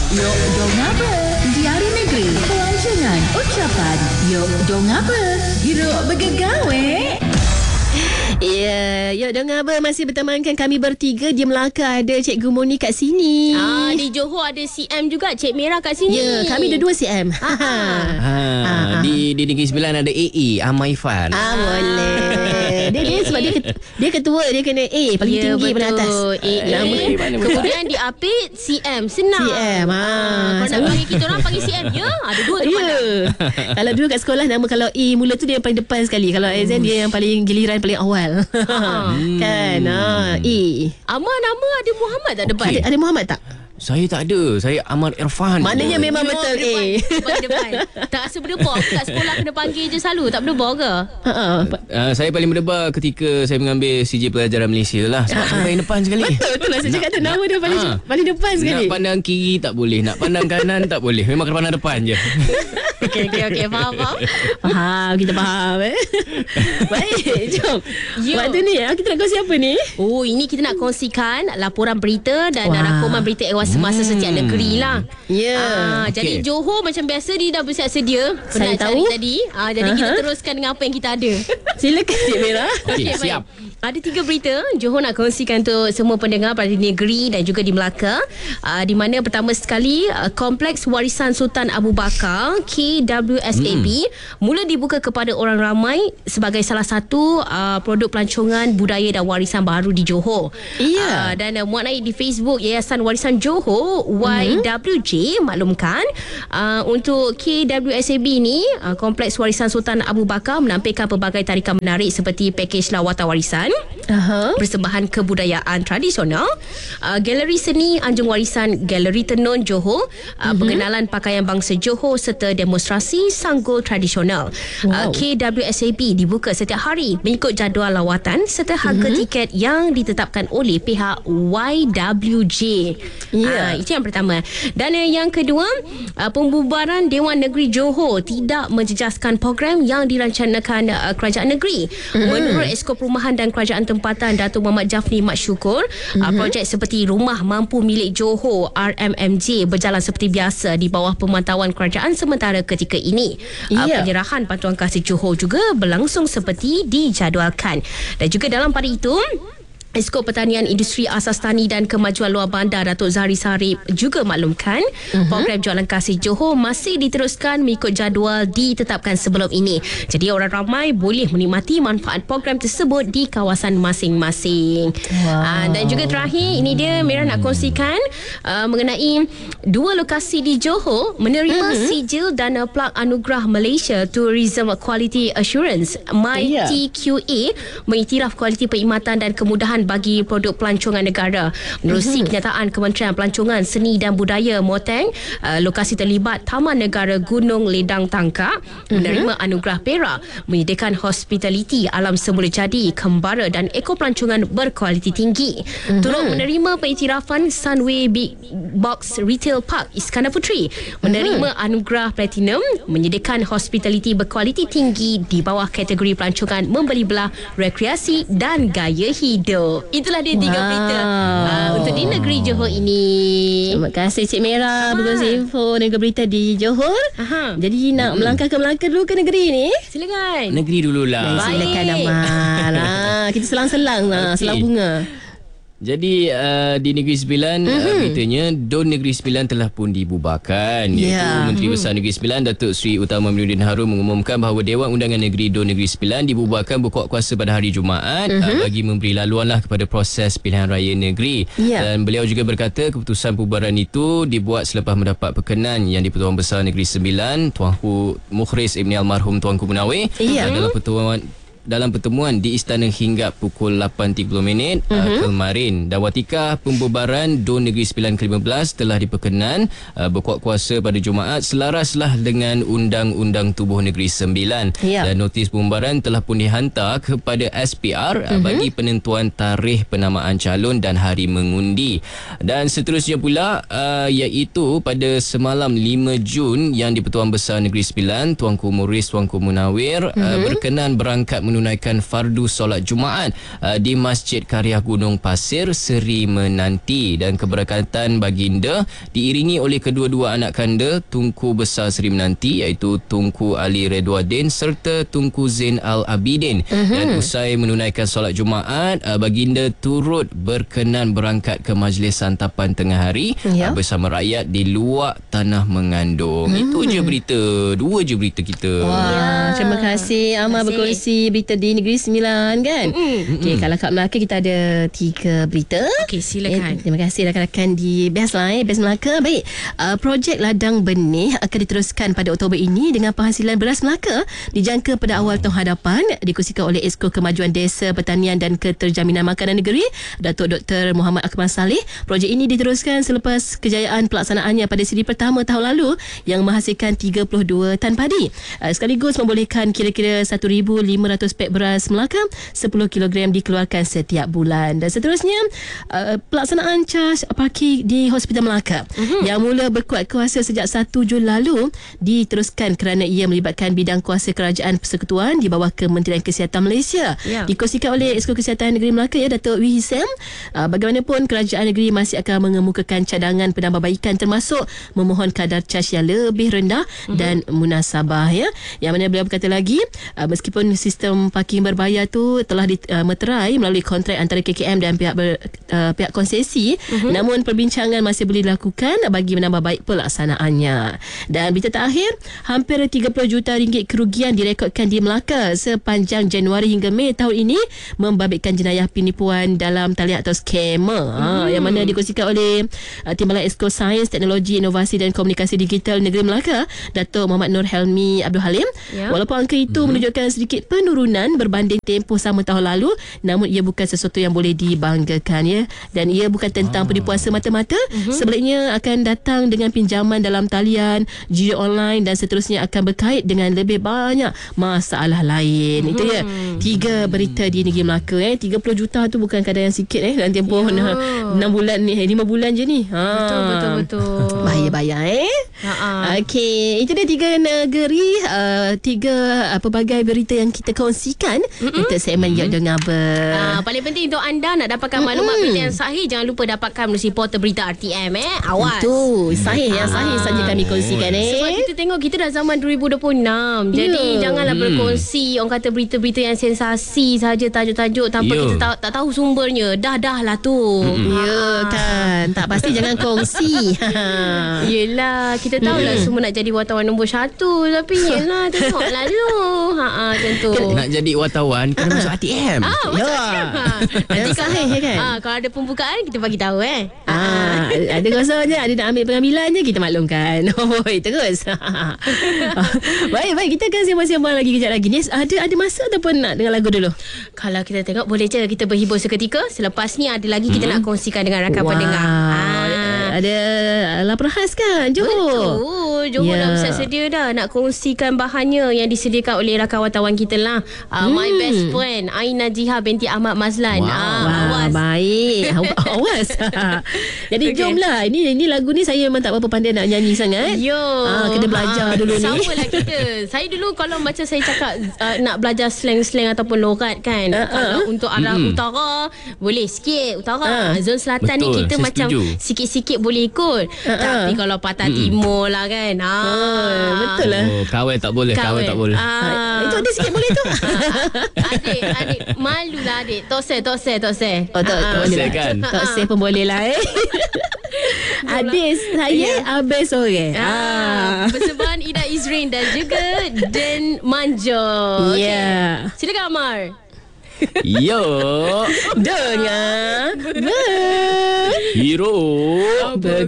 Yok dong apa? Diari Negeri. Pelancongan ucapan. Yok dong apa? Hiruk bergegawe. Ya, yuk dengar apa, masih bertemankan kami bertiga di Melaka. Ada Cikgu Moni kat sini. Di Johor ada CM juga, Cik Merah kat sini. Ya, kami dua-dua CM. Di Negeri Sembilan ada AE Ahmad Irfan. Boleh. Dia sebab dia ketua, dia kena A paling tinggi pada atas. Nama. Kemudian di Apit CM, senang. CM. Kalau nak panggil kita orang panggil CM. Ya, ada dua tu pandang. Kalau dulu kat sekolah, nama kalau A mula tu dia yang paling depan sekali. Kalau AZ dia yang paling giliran, paling awal. Kan. E. Amar nama ada Muhammad tak depan? Ada Muhammad tak? Saya tak ada. Saya Ahmad Irfan. Maknanya memang betul A. Depan. Tak rasa berdebar ke kat sekolah kena panggil je selalu? Tak berdebar ke? Saya paling berdebar ketika saya mengambil CJ Pelajaran Malaysia lah. Sebab saya paling depan sekali. Betul lah, saya cakap tu nama dia paling depan sekali. Nak pandang kiri tak boleh, nak pandang kanan tak boleh. Memang kena pandang depan je. Okey, faham. Faham, kita faham. Baik, jom. Waktu ni kita nak kongsi apa ni? Oh, ini kita nak kongsikan laporan berita dan rangkuman berita ewas semasa setiap negeri lah. Ya. Jadi Johor macam biasa dia dah bersiap sedia. Saya Penat tahu. cari tadi. Jadi kita teruskan dengan apa yang kita ada. Silakan Cik Merah. Okey, Baik. siap. Ada 3 berita Johor nak kongsikan untuk semua pendengar pada negeri dan juga di Melaka. Di mana pertama sekali, Kompleks Warisan Sultan Abu Bakar KWSAB mula dibuka kepada orang ramai sebagai salah satu produk pelancongan budaya dan warisan baru di Johor. Ya. Dan muat naik di Facebook Yayasan Warisan Johor YWJ maklumkan untuk KWSAB ni, Kompleks Warisan Sultan Abu Bakar menampilkan pelbagai tarikan menarik seperti pakej lawatan warisan, persembahan kebudayaan tradisional, galeri seni anjung warisan Galeri Tenun Johor, pengenalan pakaian bangsa Johor serta demonstrasi sanggul tradisional. KWSAB dibuka setiap hari mengikut jadual lawatan serta harga tiket yang ditetapkan oleh pihak YWJ. Itu yang pertama. Dan yang kedua, pembubaran Dewan Negeri Johor tidak menjejaskan program yang dirancangkan kerajaan negeri. Menurut Esko Perumahan dan Kerajaan Tempatan Datuk Muhammad Jafni Mat Syukur, projek seperti Rumah Mampu Milik Johor RMMJ berjalan seperti biasa di bawah pemantauan kerajaan sementara ketika ini. Penyerahan bantuan kasih Johor juga berlangsung seperti dijadualkan. Dan juga dalam pada itu, Esko Pertanian Industri Asas Tani dan Kemajuan Luar Bandar Datuk Zahri Sarip juga maklumkan program jualan kasih Johor masih diteruskan mengikut jadual ditetapkan sebelum ini. Jadi orang ramai boleh menikmati manfaat program tersebut di kawasan masing-masing. Dan juga terakhir, ini dia Merah nak kongsikan mengenai 2 lokasi di Johor menerima sijil dan plak anugerah Malaysia Tourism Quality Assurance MyTQA mengiktiraf kualiti perkhidmatan dan kemudahan bagi produk pelancongan negara. Menerusi kenyataan Kementerian Pelancongan Seni dan Budaya Moteng, lokasi terlibat Taman Negara Gunung Ledang Tangkak menerima anugerah perak, menyediakan hospitality alam semula jadi, kembara dan ekopelancongan berkualiti tinggi. Turut menerima pengiktirafan Sunway Big Box Retail Park Iskandar Puteri menerima anugerah platinum, menyediakan hospitality berkualiti tinggi di bawah kategori pelancongan membeli belah, rekreasi dan gaya hidup. Itulah dia 3 berita untuk di negeri Johor ini. Terima kasih Cik Merah berkongsi info dan berita di Johor. Jadi nak melangkah ke Melaka dulu ke negeri ni? Silakan. Negeri dululah. Silakan Amal. Kita selang-selang selang bunga. Jadi di Negeri Sembilan beritanya Don Negeri Sembilan telah pun dibubarkan. Iaitu Menteri Besar Negeri Sembilan Datuk Seri Utama Aminuddin Harun mengumumkan bahawa Dewan Undangan Negeri Don Negeri Sembilan dibubarkan berkuat kuasa pada hari Jumaat bagi memberi laluanlah kepada proses pilihan raya negeri. Dan beliau juga berkata keputusan pembubaran itu dibuat selepas mendapat perkenan Yang di-Pertuan Besar Negeri Sembilan Tuanku Mukhris Ibni Almarhum Tuanku Munawir dalam pertemuan di istana hingga pukul 8.30 kemarin. Dan watikah pembubaran Don Negeri Sembilan ke-15 telah diperkenan berkuat kuasa pada Jumaat selaraslah dengan Undang-Undang Tubuh Negeri Sembilan. Dan notis pembubaran telah pun dihantar kepada SPR bagi penentuan tarikh penamaan calon dan hari mengundi. Dan seterusnya pula iaitu pada semalam 5 Jun Yang di-Pertuan Besar Negeri Sembilan Tuanku Mukhris Tuanku Munawir berkenan berangkat menuju menunaikan fardu solat Jumaat di Masjid Karya Gunung Pasir Seri menanti, dan keberkatan baginda diiringi oleh kedua-dua anak kanda Tunku Besar Seri Menanti iaitu Tunku Ali Redwadin serta Tunku Zain Al-Abidin. Dan usai menunaikan solat Jumaat, baginda turut berkenan berangkat ke majlis santapan tengah hari bersama rakyat di luar tanah mengandung. Itu je berita, 2 je berita kita. Wah, terima kasih Amar berkongsi berita di Negeri Sembilan kan. Okey, kalau kat Melaka kita ada 3 berita. Okey, silakan. Terima kasih rakan-rakan di Best lah, Best Melaka. Baik, projek ladang benih akan diteruskan pada Oktober ini dengan penghasilan beras Melaka dijangka pada awal tahun hadapan, dikongsikan oleh Esko Kemajuan Desa, Pertanian dan Keterjaminan Makanan Negeri, Datuk Dr. Muhammad Akmal Saleh. Projek ini diteruskan selepas kejayaan pelaksanaannya pada siri pertama tahun lalu yang menghasilkan 32 tan padi, sekaligus membolehkan kira-kira 1,500 pek beras Melaka 10 kg dikeluarkan setiap bulan. Dan seterusnya, pelaksanaan cas parking di Hospital Melaka yang mula berkuat kuasa sejak 1 Jun lalu diteruskan kerana ia melibatkan bidang kuasa kerajaan persekutuan di bawah Kementerian Kesihatan Malaysia. Dikongsikan oleh Esko Kesihatan Negeri Melaka, Datuk Wee Sam. Bagaimanapun kerajaan negeri masih akan mengemukakan cadangan penambahbaikan termasuk memohon kadar cas yang lebih rendah dan munasabah Yang mana beliau berkata lagi, meskipun sistem parking berbayar tu telah dimeterai melalui kontrak antara KKM dan pihak konsesi, namun perbincangan masih boleh dilakukan bagi menambah baik pelaksanaannya. Dan berita terakhir, hampir 30 juta ringgit kerugian direkodkan di Melaka sepanjang Januari hingga Mei tahun ini membabitkan jenayah penipuan dalam talian atau skamer, yang mana dikongsikan oleh Timbalan Esko Sains, Teknologi, Inovasi dan Komunikasi Digital Negeri Melaka, Datuk Muhammad Nur Helmi Abdul Halim. Walaupun angka itu menunjukkan sedikit penurunan berbanding tempoh sama tahun lalu, namun ia bukan sesuatu yang boleh dibanggakan dan ia bukan tentang penipuan semata-mata. Sebaliknya akan datang dengan pinjaman dalam talian, judi online dan seterusnya akan berkait dengan lebih banyak masalah lain. Itu 3 berita di Negeri Melaka. 30 juta tu bukan kadar yang sikit dalam tempoh 6 bulan ni, 5 bulan je ni. Betul. Bahaya-bahaya Okey, itu dia 3 negeri, 3 pelbagai berita yang kita kongsikan untuk segmen Yok Dengar Ber. Paling penting untuk anda nak dapatkan maklumat berita yang sahih, jangan lupa dapatkan melalui portal berita RTM. Awas. Itu sahih, yang sahih saja kami kongsikan. Sebab kita tengok kita dah zaman 2026. Jadi janganlah berkongsi orang kata berita-berita yang sensasi saja, tajuk-tajuk tanpa kita tak tahu sumbernya. Dah lah tu. Ya kan. Tak pasti jangan kongsi. Yelah, kita tahulah semua nak jadi wartawan nombor 1, tapi yelah tengoklah dulu. Macam tu. Nak jadi wartawan kena masuk RTM. Nanti sahih kan. kalau ada pembukaan kita bagi tahu ada kosongnya, ada nak ambil pengambilan je, kita maklumkan. Terus. Baik, kita akan sembang-sembang lagi kejap lagi ni. Ada masa ataupun nak dengar lagu dulu? Kalau kita tengok boleh je kita berhibur seketika. Selepas ni ada lagi kita nak kongsikan dengan rakan pendengar. Ada lapar khas kan Johor? Betul, Johor dah bersiap sedia dah nak kongsikan bahannya yang disediakan oleh rakan wartawan kita lah. My best friend Aina Jiha binti Ahmad Mazlan. Awas. Baik. Awas. Jadi jomlah. Ini lagu ni saya memang tak berapa pandai nak nyanyi sangat. Kena belajar dulu ni. Sama lah kita. Saya dulu kalau macam saya cakap nak belajar slang-slang ataupun logat kan. Kalau untuk arah utara boleh sikit utara. Zon selatan ni kita macam sikit-sikit boleh ikut. Tapi kalau patah timur lah kan. Betul lah. Kawal tak boleh. Itu ada sikit boleh tu. Adik malulah adik. Tok say. Tok kan. Tok say pun boleh lah Adik saya Abel sore. Persembahan Ida Izrin dan juga Den Manjo. Silakan Amar. Yo Dengar Hero